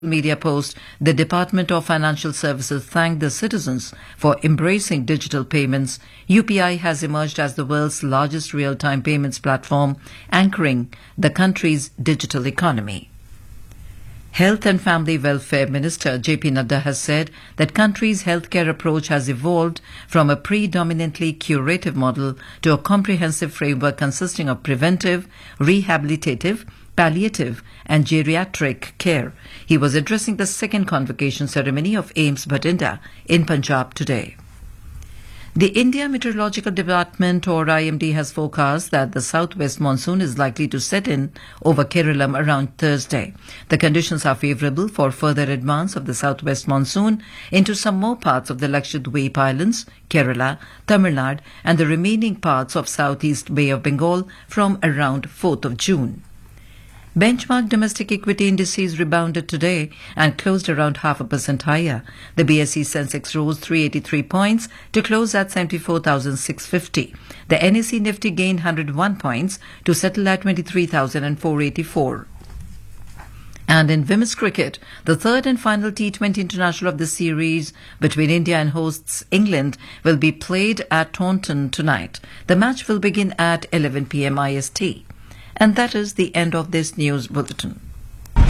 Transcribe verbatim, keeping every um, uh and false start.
media post, the Department of Financial Services thanked the citizens for embracing digital payments. U P I has emerged as the world's largest real-time payments platform, anchoring the country's digital economy. Health and Family Welfare Minister J P Nadda has said that country's healthcare approach has evolved from a predominantly curative model to a comprehensive framework consisting of preventive, rehabilitative, palliative and geriatric care. He was addressing the second convocation ceremony of AIIMS Bhatinda in Punjab today. The India Meteorological Department, or I M D, has forecast that the southwest monsoon is likely to set in over Kerala around Thursday. The conditions are favourable for further advance of the southwest monsoon into some more parts of the Lakshadweep Islands, Kerala, Tamil Nadu and the remaining parts of southeast Bay of Bengal from around fourth of June. Benchmark domestic equity indices rebounded today and closed around half a percent higher. The B S E Sensex rose three hundred eighty-three points to close at seventy-four thousand six hundred fifty. The N S E Nifty gained one hundred one points to settle at twenty-three thousand four hundred eighty-four. And in women's cricket, the third and final T twenty international of the series between India and hosts England will be played at Taunton tonight. The match will begin at eleven p m I S T. And that is the end of this news bulletin.